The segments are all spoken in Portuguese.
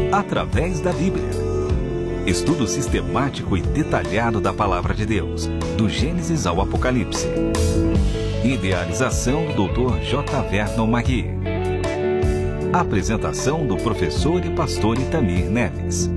através da Bíblia. Estudo sistemático e detalhado da Palavra de Deus, do Gênesis ao Apocalipse. Idealização Dr. J. Vernon Magui. Apresentação do professor e pastor Itamir Neves.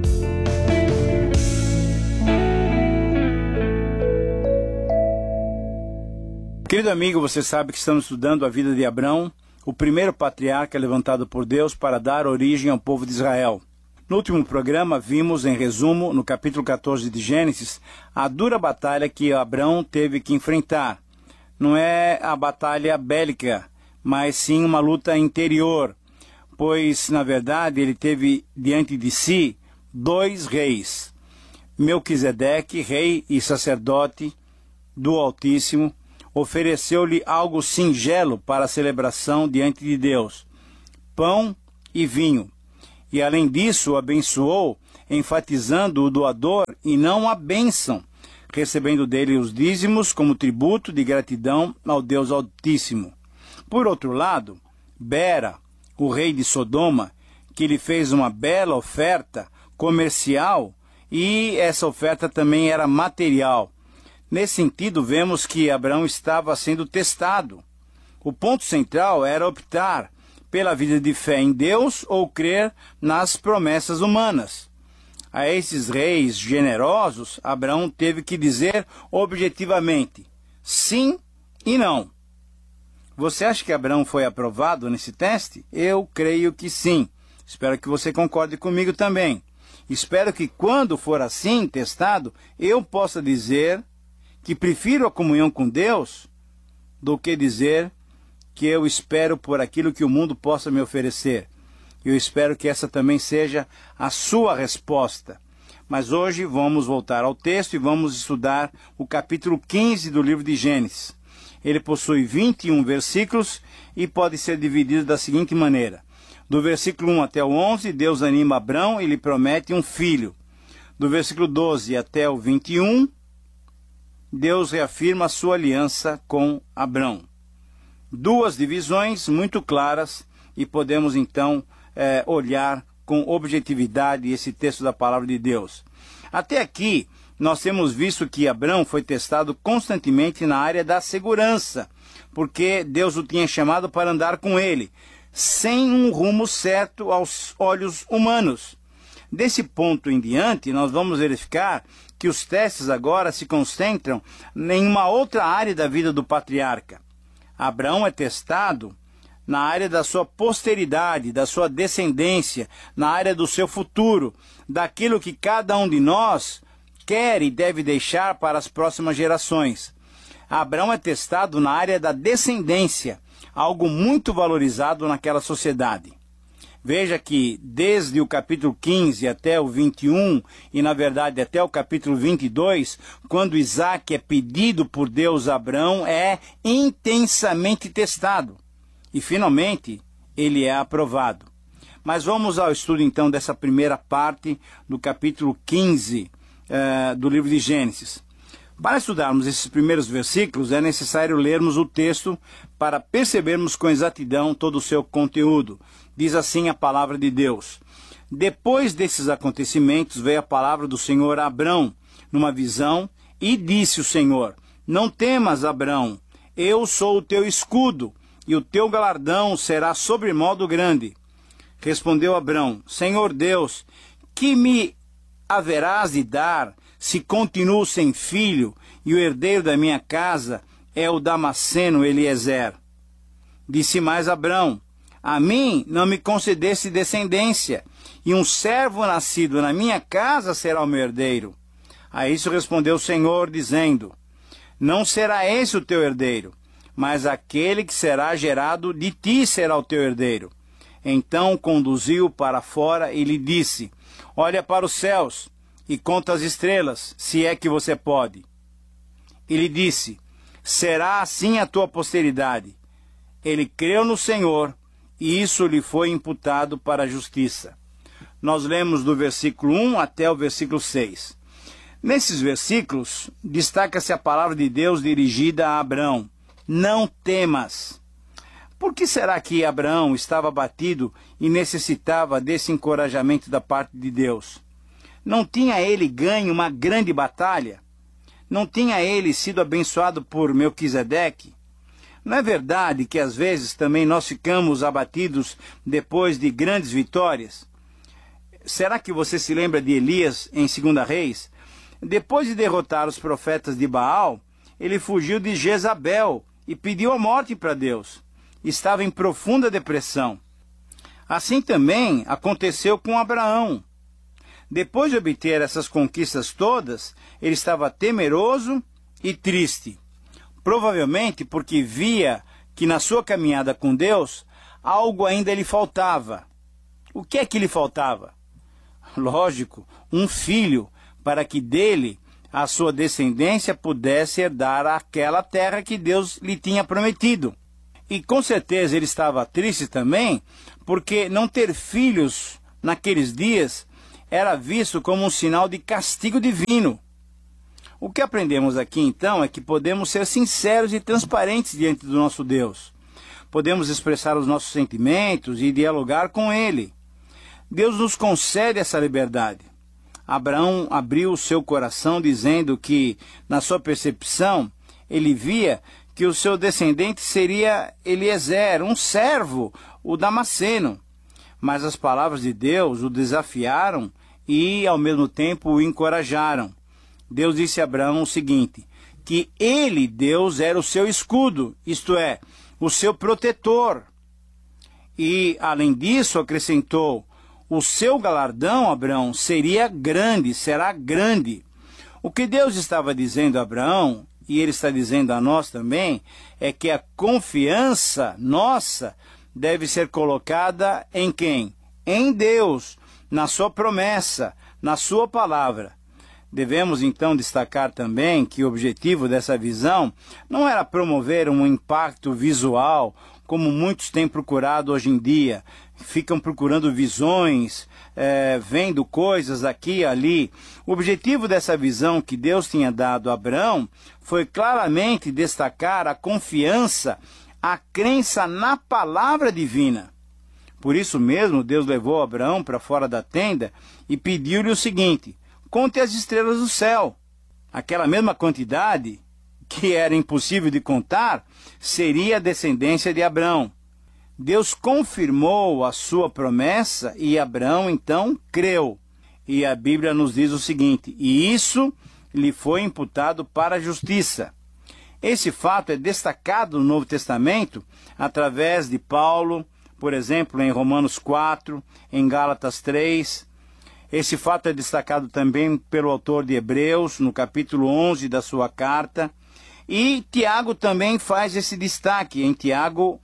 Querido amigo, você sabe que estamos estudando a vida de Abrão, o primeiro patriarca levantado por Deus para dar origem ao povo de Israel. No último programa, vimos, em resumo, no capítulo 14 de Gênesis, a dura batalha que Abrão teve que enfrentar. Não é a batalha bélica, mas sim uma luta interior, pois, na verdade, ele teve diante de si dois reis. Melquisedeque, rei e sacerdote do Altíssimo, ofereceu-lhe algo singelo para a celebração diante de Deus, pão e vinho. E além disso o abençoou, enfatizando o doador e não a bênção, recebendo dele os dízimos como tributo de gratidão ao Deus Altíssimo. Por outro lado, Bera, o rei de Sodoma, que lhe fez uma bela oferta comercial, e essa oferta também era material. Nesse sentido, vemos que Abrão estava sendo testado. O ponto central era optar pela vida de fé em Deus ou crer nas promessas humanas. A esses reis generosos, Abrão teve que dizer objetivamente sim e não. Você acha que Abrão foi aprovado nesse teste? Eu creio que sim. Espero que você concorde comigo também. Espero que quando for assim testado, eu possa dizer que prefiro a comunhão com Deus do que dizer que eu espero por aquilo que o mundo possa me oferecer. Eu espero que essa também seja a sua resposta. Mas hoje vamos voltar ao texto e vamos estudar o capítulo 15 do livro de Gênesis. Ele possui 21 versículos e pode ser dividido da seguinte maneira. Do versículo 1 até o 11, Deus anima Abrão e lhe promete um filho. Do versículo 12 até o 21, Deus reafirma a sua aliança com Abrão. Duas divisões muito claras e podemos então olhar com objetividade esse texto da palavra de Deus. Até aqui, nós temos visto que Abrão foi testado constantemente na área da segurança, porque Deus o tinha chamado para andar com ele, sem um rumo certo aos olhos humanos. Desse ponto em diante, nós vamos verificar que os testes agora se concentram em uma outra área da vida do patriarca. Abraão é testado na área da sua posteridade, da sua descendência, na área do seu futuro, daquilo que cada um de nós quer e deve deixar para as próximas gerações. Abraão é testado na área da descendência, algo muito valorizado naquela sociedade. Veja que desde o capítulo 15 até o 21, e na verdade até o capítulo 22, quando Isaac é pedido por Deus a Abrão, é intensamente testado. E finalmente, ele é aprovado. Mas vamos ao estudo então dessa primeira parte do capítulo 15 do livro de Gênesis. Para estudarmos esses primeiros versículos, é necessário lermos o texto para percebermos com exatidão todo o seu conteúdo. Diz assim a palavra de Deus. Depois desses acontecimentos, veio a palavra do Senhor a Abrão, numa visão, e disse o Senhor, não temas, Abrão, eu sou o teu escudo, e o teu galardão será sobremodo grande. Respondeu Abrão, Senhor Deus, que me haverás de dar, se continuo sem filho, e o herdeiro da minha casa é o Damasceno Eliezer? Disse mais Abrão, a mim não me concedeste descendência, e um servo nascido na minha casa será o meu herdeiro. A isso respondeu o Senhor, dizendo, não será esse o teu herdeiro, mas aquele que será gerado de ti será o teu herdeiro. Então conduziu-o para fora e lhe disse, olha para os céus e conta as estrelas, se é que você pode. E lhe disse, será assim a tua posteridade. Ele creu no Senhor, e isso lhe foi imputado para a justiça. Nós lemos do versículo 1 até o versículo 6. Nesses versículos, destaca-se a palavra de Deus dirigida a Abrão. Não temas. Por que será que Abraão estava abatido e necessitava desse encorajamento da parte de Deus? Não tinha ele ganho uma grande batalha? Não tinha ele sido abençoado por Melquisedeque? Não é verdade que às vezes também nós ficamos abatidos depois de grandes vitórias? Será que você se lembra de Elias em 2 Reis? Depois de derrotar os profetas de Baal, ele fugiu de Jezabel e pediu a morte para Deus. Estava em profunda depressão. Assim também aconteceu com Abraão. Depois de obter essas conquistas todas, ele estava temeroso e triste. Provavelmente porque via que na sua caminhada com Deus, algo ainda lhe faltava. O que é que lhe faltava? Lógico, um filho, para que dele a sua descendência pudesse herdar aquela terra que Deus lhe tinha prometido. E com certeza ele estava triste também, porque não ter filhos naqueles dias era visto como um sinal de castigo divino. O que aprendemos aqui então é que podemos ser sinceros e transparentes diante do nosso Deus. Podemos expressar os nossos sentimentos e dialogar com Ele. Deus nos concede essa liberdade. Abraão abriu o seu coração dizendo que, na sua percepção, ele via que o seu descendente seria Eliezer, um servo, o Damasceno. Mas as palavras de Deus o desafiaram e, ao mesmo tempo, o encorajaram. Deus disse a Abraão o seguinte, que ele, Deus, era o seu escudo, isto é, o seu protetor. E, além disso, acrescentou, o seu galardão, Abraão, será grande. O que Deus estava dizendo a Abraão, e Ele está dizendo a nós também, é que a confiança nossa deve ser colocada em quem? Em Deus, na sua promessa, na sua palavra. Devemos então destacar também que o objetivo dessa visão não era promover um impacto visual, como muitos têm procurado hoje em dia. Ficam procurando visões, vendo coisas aqui e ali. O objetivo dessa visão que Deus tinha dado a Abraão foi claramente destacar a confiança, a crença na palavra divina. Por isso mesmo, Deus levou Abraão para fora da tenda e pediu-lhe o seguinte, conte as estrelas do céu. Aquela mesma quantidade, que era impossível de contar, seria a descendência de Abraão. Deus confirmou a sua promessa e Abraão então creu. E a Bíblia nos diz o seguinte, e isso lhe foi imputado para a justiça. Esse fato é destacado no Novo Testamento através de Paulo, por exemplo, em Romanos 4, em Gálatas 3. Esse fato é destacado também pelo autor de Hebreus, no capítulo 11 da sua carta. E Tiago também faz esse destaque em Tiago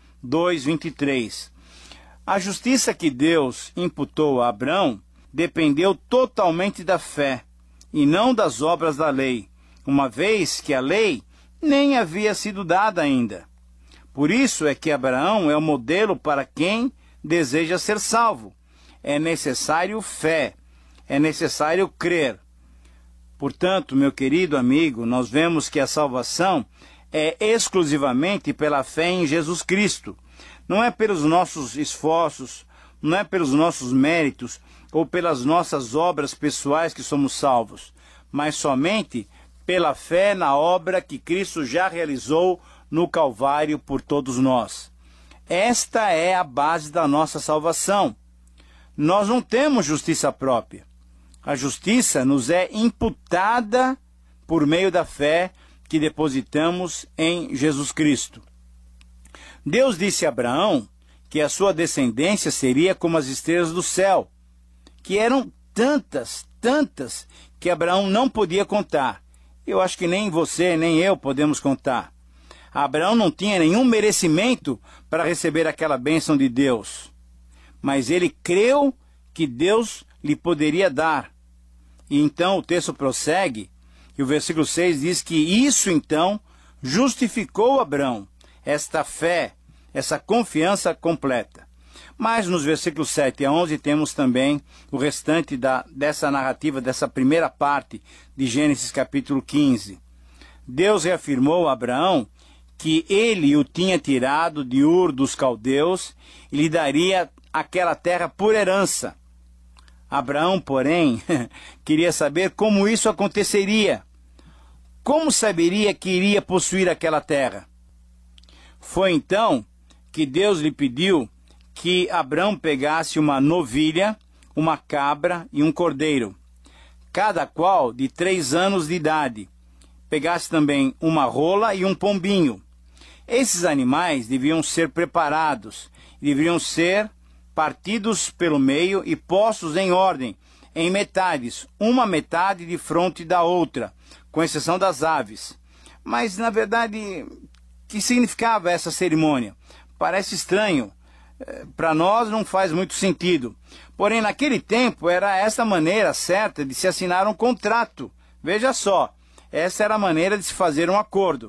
2:23. A justiça que Deus imputou a Abraão dependeu totalmente da fé e não das obras da lei, uma vez que a lei nem havia sido dada ainda. Por isso é que Abraão é o modelo para quem deseja ser salvo. É necessário fé, é necessário crer. Portanto, meu querido amigo, nós vemos que a salvação é exclusivamente pela fé em Jesus Cristo. Não é pelos nossos esforços, não é pelos nossos méritos ou pelas nossas obras pessoais que somos salvos, mas somente pela fé na obra que Cristo já realizou no Calvário por todos nós. Esta é a base da nossa salvação. Nós não temos justiça própria. A justiça nos é imputada por meio da fé que depositamos em Jesus Cristo. Deus disse a Abraão que a sua descendência seria como as estrelas do céu, que eram tantas, que Abraão não podia contar. Eu acho que nem você, nem eu podemos contar. Abraão não tinha nenhum merecimento para receber aquela bênção de Deus, mas ele creu que Deus lhe poderia dar. E então o texto prossegue, e o versículo 6 diz que isso então justificou Abraão, esta fé, essa confiança completa. Mas nos versículos 7 a 11 temos também o restante dessa narrativa, dessa primeira parte de Gênesis capítulo 15. Deus reafirmou a Abraão que ele o tinha tirado de Ur dos Caldeus e lhe daria aquela terra por herança. Abraão, porém, queria saber como isso aconteceria. Como saberia que iria possuir aquela terra? Foi então que Deus lhe pediu que Abraão pegasse uma novilha, uma cabra e um cordeiro, cada qual de 3 anos de idade. Pegasse também uma rola e um pombinho. Esses animais deviam ser preparados, deveriam ser partidos pelo meio e postos em ordem, em metades, uma metade de fronte da outra, com exceção das aves. Mas, na verdade, que significava essa cerimônia? Parece estranho. Para nós não faz muito sentido. Porém, naquele tempo, era esta maneira certa de se assinar um contrato. Veja só, essa era a maneira de se fazer um acordo.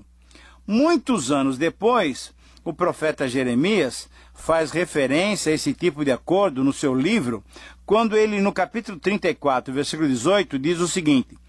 Muitos anos depois, o profeta Jeremias faz referência a esse tipo de acordo no seu livro, quando ele, no capítulo 34, versículo 18, diz o seguinte: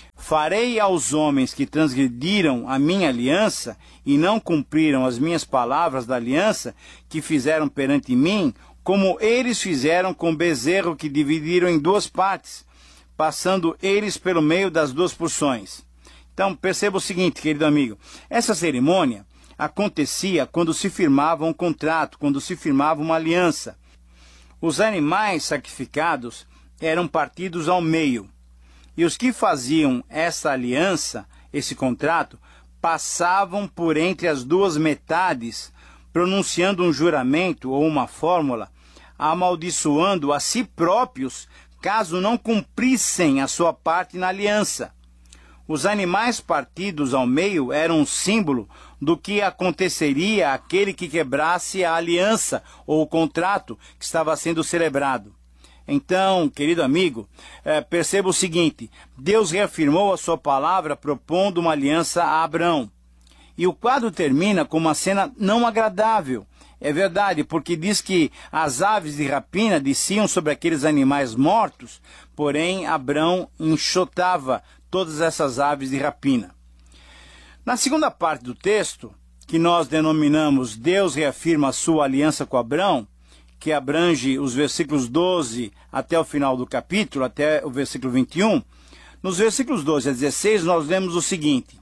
farei aos homens que transgrediram a minha aliança e não cumpriram as minhas palavras da aliança que fizeram perante mim, como eles fizeram com o bezerro que dividiram em 2 partes, passando eles pelo meio das 2 porções. Então, perceba o seguinte, querido amigo, essa cerimônia acontecia quando se firmava um contrato, quando se firmava uma aliança. Os animais sacrificados eram partidos ao meio. E os que faziam essa aliança, esse contrato, passavam por entre as 2 metades, pronunciando um juramento ou uma fórmula, amaldiçoando a si próprios, caso não cumprissem a sua parte na aliança. Os animais partidos ao meio eram um símbolo do que aconteceria àquele que quebrasse a aliança ou o contrato que estava sendo celebrado. Então, querido amigo, perceba o seguinte: Deus reafirmou a sua palavra propondo uma aliança a Abraão. E o quadro termina com uma cena não agradável. É verdade, porque diz que as aves de rapina desciam sobre aqueles animais mortos, porém Abraão enxotava todas essas aves de rapina. Na segunda parte do texto, que nós denominamos Deus reafirma a sua aliança com Abraão, que abrange os versículos 12 até o final do capítulo, até o versículo 21, nos versículos 12 a 16 nós lemos o seguinte: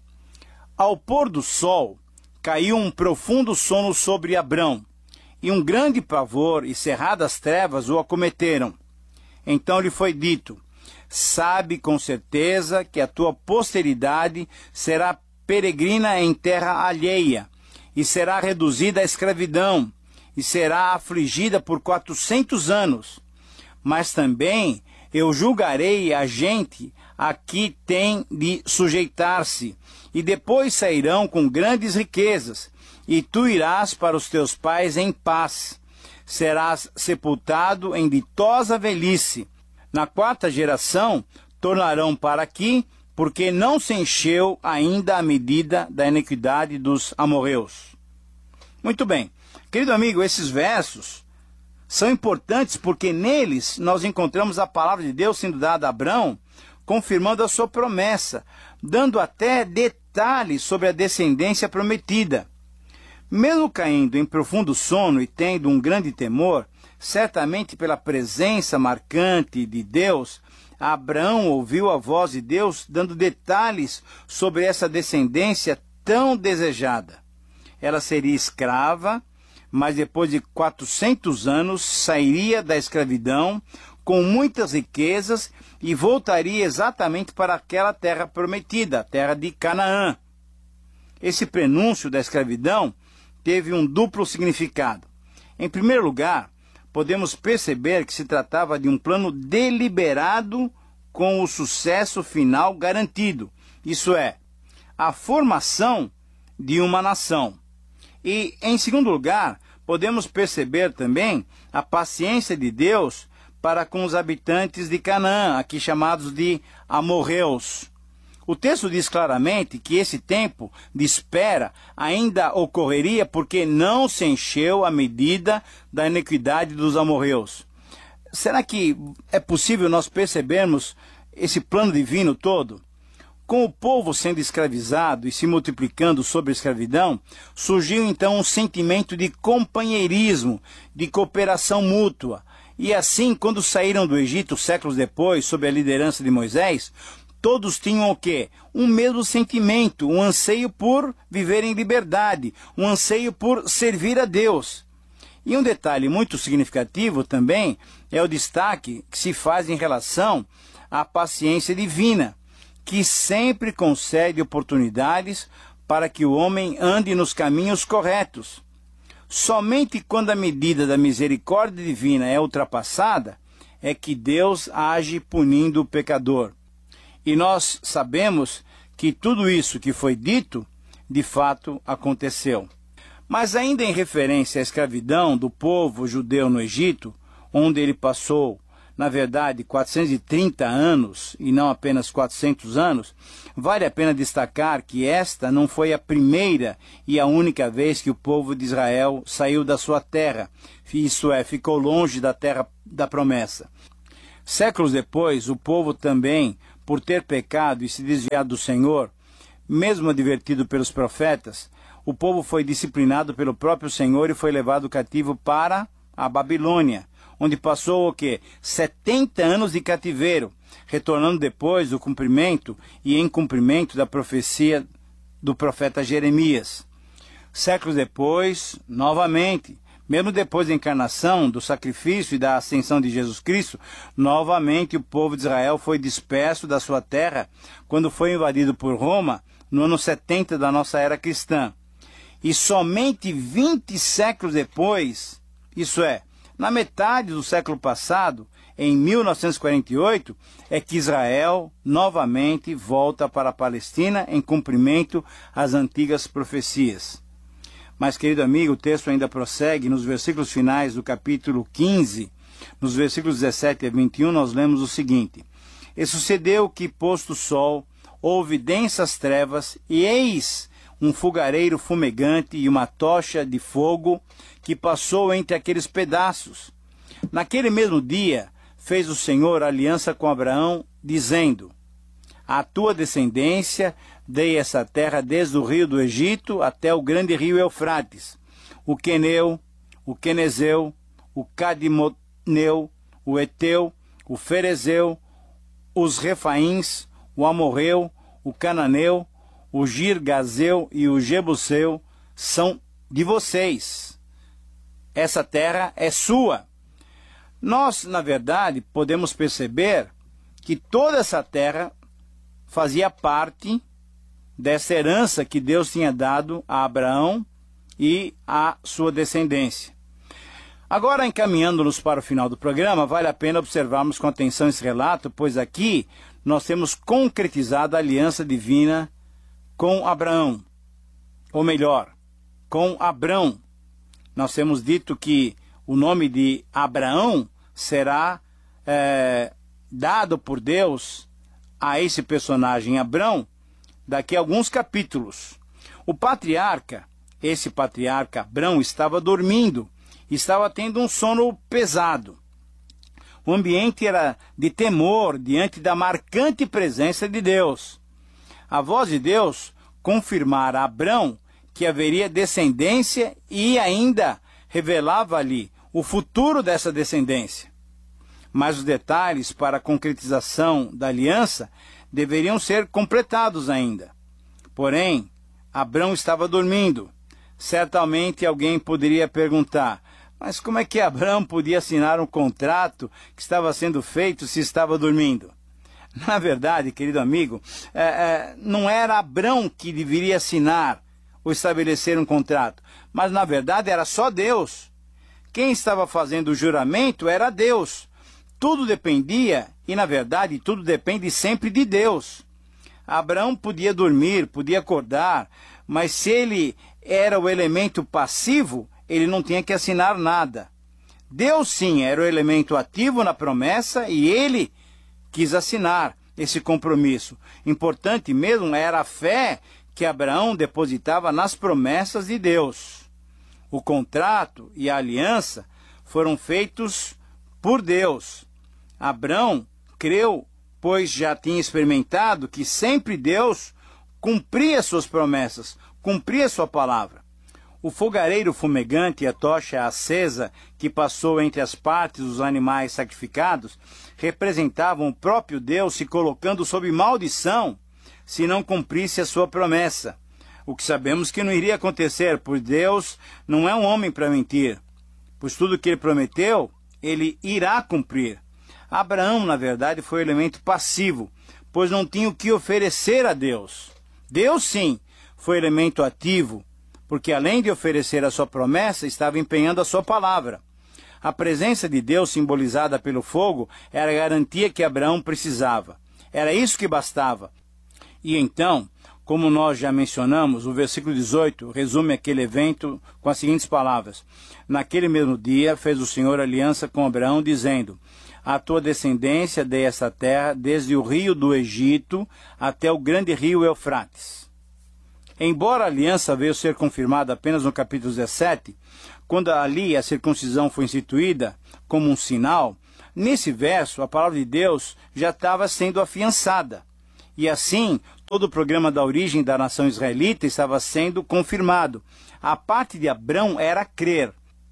ao pôr do sol, caiu um profundo sono sobre Abrão, e um grande pavor e cerradas trevas o acometeram. Então lhe foi dito: sabe com certeza que a tua posteridade será peregrina em terra alheia, e será reduzida à escravidão, e será afligida por 400 anos. Mas também eu julgarei a gente a que tem de sujeitar-se, e depois sairão com grandes riquezas, e tu irás para os teus pais em paz. Serás sepultado em ditosa velhice. Na 4ª geração tornarão para aqui, porque não se encheu ainda a medida da iniquidade dos amorreus. Muito bem. Querido amigo, esses versos são importantes porque neles nós encontramos a palavra de Deus sendo dada a Abrão, confirmando a sua promessa, dando até detalhes sobre a descendência prometida. Mesmo caindo em profundo sono e tendo um grande temor, certamente pela presença marcante de Deus, Abraão ouviu a voz de Deus dando detalhes sobre essa descendência tão desejada. Ela seria escrava, mas depois de 400 anos sairia da escravidão com muitas riquezas e voltaria exatamente para aquela terra prometida, a terra de Canaã. Esse prenúncio da escravidão teve um duplo significado. Em primeiro lugar, podemos perceber que se tratava de um plano deliberado com o sucesso final garantido, isso é, a formação de uma nação. E, em segundo lugar, podemos perceber também a paciência de Deus para com os habitantes de Canaã, aqui chamados de amorreus. O texto diz claramente que esse tempo de espera ainda ocorreria porque não se encheu a medida da iniquidade dos amorreus. Será que é possível nós percebermos esse plano divino todo? Com o povo sendo escravizado e se multiplicando sob a escravidão, surgiu então um sentimento de companheirismo, de cooperação mútua. E assim, quando saíram do Egito séculos depois, sob a liderança de Moisés, todos tinham o quê? Um mesmo sentimento, um anseio por viver em liberdade, um anseio por servir a Deus. E um detalhe muito significativo também é o destaque que se faz em relação à paciência divina, que sempre concede oportunidades para que o homem ande nos caminhos corretos. Somente quando a medida da misericórdia divina é ultrapassada, é que Deus age punindo o pecador. E nós sabemos que tudo isso que foi dito, de fato aconteceu. Mas ainda em referência à escravidão do povo judeu no Egito, onde ele passou, na verdade, 430 anos e não apenas 400 anos, vale a pena destacar que esta não foi a primeira e a única vez que o povo de Israel saiu da sua terra, isto é, ficou longe da terra da promessa. Séculos depois, o povo também, por ter pecado e se desviado do Senhor, mesmo advertido pelos profetas, o povo foi disciplinado pelo próprio Senhor e foi levado cativo para a Babilônia, onde passou o quê? 70 anos de cativeiro, retornando depois do cumprimento e em cumprimento da profecia do profeta Jeremias. Séculos depois, novamente, mesmo depois da encarnação, do sacrifício e da ascensão de Jesus Cristo, novamente o povo de Israel foi disperso da sua terra quando foi invadido por Roma no ano 70 da nossa era cristã. E somente 20 séculos depois, isso é, na metade do século passado, em 1948, é que Israel novamente volta para a Palestina em cumprimento às antigas profecias. Mas, querido amigo, o texto ainda prossegue. Nos versículos finais do capítulo 15, nos versículos 17 a 21, nós lemos o seguinte: E sucedeu que, posto o sol, houve densas trevas, e eis um fogareiro fumegante e uma tocha de fogo que passou entre aqueles pedaços. Naquele mesmo dia, fez o Senhor aliança com Abraão, dizendo: À tua descendência dei essa terra desde o rio do Egito até o grande rio Eufrates, o Queneu, o Quenezeu, o Cadimoneu, o Eteu, o Ferezeu, os Refaíns, o Amorreu, o Cananeu, o Girgazeu e o Jebuseu são de vocês. Essa terra é sua. Nós, na verdade, podemos perceber que toda essa terra fazia parte dessa herança que Deus tinha dado a Abraão e à sua descendência. Agora, encaminhando-nos para o final do programa, vale a pena observarmos com atenção esse relato, pois aqui nós temos concretizado a aliança divina com Abraão, ou melhor, com Abrão. Nós temos dito que o nome de Abraão será dado por Deus a esse personagem Abrão daqui a alguns capítulos. O patriarca, esse patriarca Abrão, estava dormindo, estava tendo um sono pesado. O ambiente era de temor diante da marcante presença de Deus. A voz de Deus confirmara a Abrão que haveria descendência e ainda revelava-lhe o futuro dessa descendência. Mas os detalhes para a concretização da aliança deveriam ser completados ainda. Porém, Abrão estava dormindo. Certamente alguém poderia perguntar: mas como é que Abrão podia assinar um contrato que estava sendo feito se estava dormindo? Na verdade, querido amigo, não era Abrão que deveria assinar ou estabelecer um contrato, mas na verdade era só Deus. Quem estava fazendo o juramento era Deus. Tudo dependia, e na verdade tudo depende sempre de Deus. Abraão podia dormir, podia acordar, mas se ele era o elemento passivo, ele não tinha que assinar nada. Deus sim era o elemento ativo na promessa e ele quis assinar esse compromisso. Importante mesmo era a fé que Abraão depositava nas promessas de Deus. O contrato e a aliança foram feitos por Deus. Abraão creu pois já tinha experimentado que sempre Deus cumpria suas promessas, cumpria sua palavra. O fogareiro fumegante e a tocha acesa que passou entre as partes dos animais sacrificados representavam o próprio Deus se colocando sob maldição se não cumprisse a sua promessa. O que sabemos que não iria acontecer, pois Deus não é um homem para mentir. Pois tudo que ele prometeu, ele irá cumprir. Abraão, na verdade, foi um elemento passivo, pois não tinha o que oferecer a Deus. Deus, sim, foi elemento ativo, porque além de oferecer a sua promessa, estava empenhando a sua palavra. A presença de Deus, simbolizada pelo fogo, era a garantia que Abraão precisava. Era isso que bastava. E então, como nós já mencionamos, o versículo 18 resume aquele evento com as seguintes palavras. Naquele mesmo dia fez o Senhor aliança com Abraão, dizendo: a tua descendência dei esta terra, desde o rio do Egito até o grande rio Eufrates. Embora a aliança veio ser confirmada apenas no capítulo 17, quando ali a circuncisão foi instituída como um sinal, nesse verso a palavra de Deus já estava sendo afiançada. E assim, todo o programa da origem da nação israelita estava sendo confirmado. A parte de Abrão era crer.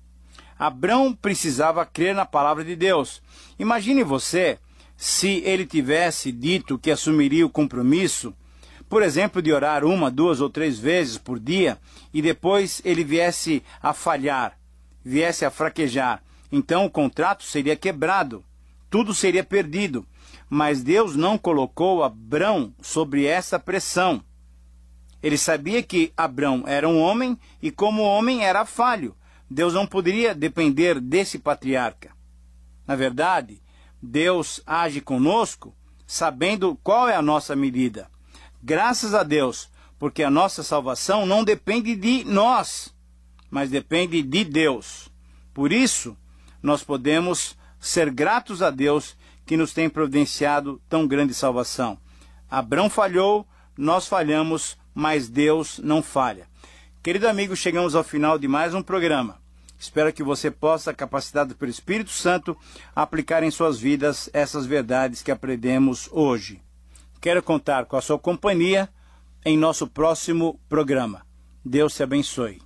Abrão precisava crer na palavra de Deus. Imagine você se ele tivesse dito que assumiria o compromisso, por exemplo, de orar 1, 2 ou 3 vezes por dia, e depois ele viesse a falhar, viesse a fraquejar. Então o contrato seria quebrado, tudo seria perdido. Mas Deus não colocou Abrão sobre essa pressão. Ele sabia que Abrão era um homem e como homem era falho. Deus não poderia depender desse patriarca. Na verdade, Deus age conosco sabendo qual é a nossa medida. Graças a Deus, porque a nossa salvação não depende de nós, mas depende de Deus. Por isso, nós podemos ser gratos a Deus que nos tem providenciado tão grande salvação. Abrão falhou, nós falhamos, mas Deus não falha. Querido amigo, chegamos ao final de mais um programa. Espero que você possa, capacitado pelo Espírito Santo, aplicar em suas vidas essas verdades que aprendemos hoje. Quero contar com a sua companhia em nosso próximo programa. Deus te abençoe.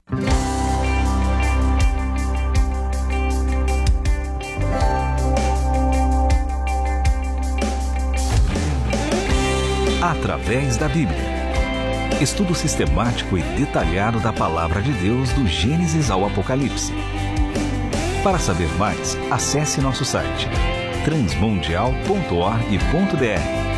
Através da Bíblia. Estudo sistemático e detalhado da Palavra de Deus do Gênesis ao Apocalipse. Para saber mais, acesse nosso site transmundial.org.br.